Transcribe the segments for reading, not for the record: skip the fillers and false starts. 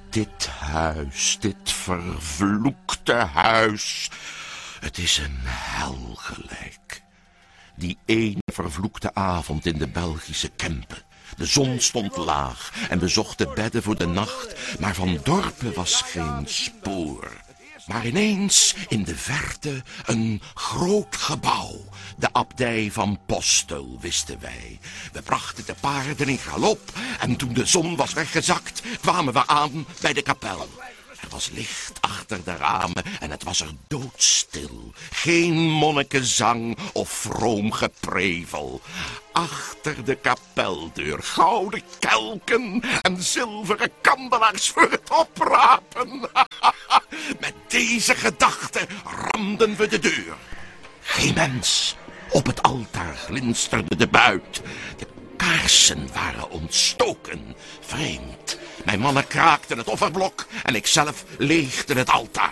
dit vervloekte huis, het is een hel gelijk. Die ene vervloekte avond in de Belgische Kempen. De zon stond laag en we zochten bedden voor de nacht, maar van dorpen was geen spoor. Maar ineens in de verte een groot gebouw. De abdij van Postel, wisten wij. We brachten de paarden in galop en toen de zon was weggezakt, kwamen we aan bij de kapel. Er was licht achter de ramen en het was er doodstil. Geen monnikenzang of vroom geprevel. Achter de kapeldeur gouden kelken en zilveren kandelaars voor het oprapen. Met deze gedachte ramden we de deur. Geen mens. Op het altaar glinsterde de buit. De kaarsen waren ontstoken. Vreemd. Mijn mannen kraakten het offerblok en ikzelf leegde het altaar.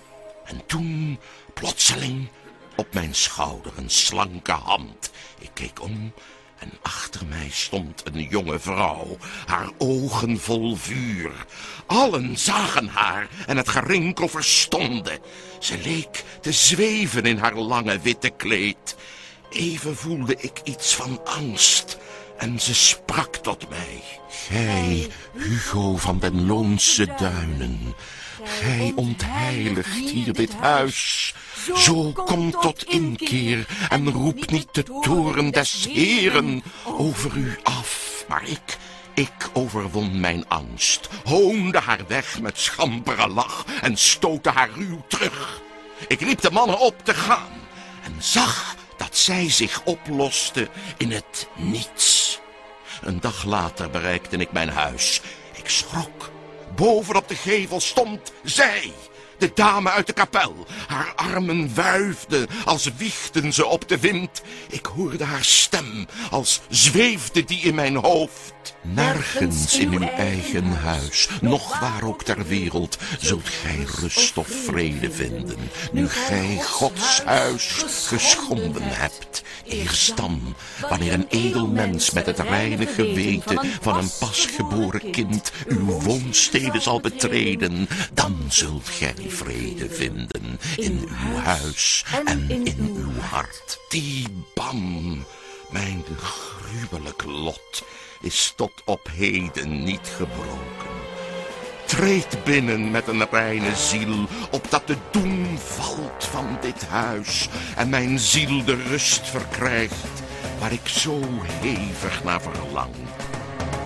En toen, plotseling, op mijn schouder een slanke hand. Ik keek om en achter mij stond een jonge vrouw, haar ogen vol vuur. Allen zagen haar en het gerinkel verstomde. Ze leek te zweven in haar lange witte kleed. Even voelde ik iets van angst en ze sprak tot mij. Gij, Hugo van den Loonse Duinen, gij ontheiligt hier dit huis. Zo kom tot inkeer en roep niet de toorn des Heeren over u af. Maar ik overwon mijn angst, hoonde haar weg met schampere lach en stootte haar ruw terug. Ik riep de mannen op te gaan en zag dat zij zich oploste in het niets. Een dag later bereikte ik mijn huis. Ik schrok. Boven op de gevel stond zij, de dame uit de kapel. Haar armen wuifden als wiegden ze op de wind. Ik hoorde haar stem als zweefde die in mijn hoofd. Nergens in uw eigen huis, noch waar ook ter wereld, zult gij rust of vrede vinden, nu gij Gods huis geschonden hebt. Eerst dan, wanneer een edel mens met het reine geweten van een pasgeboren kind uw woonstede zal betreden, dan zult gij vrede vinden in uw huis en in uw hart. Die bang, mijn gruwelijk lot, is tot op heden niet gebroken. Treed binnen met een reine ziel, opdat de doem valt van dit huis en mijn ziel de rust verkrijgt waar ik zo hevig naar verlang.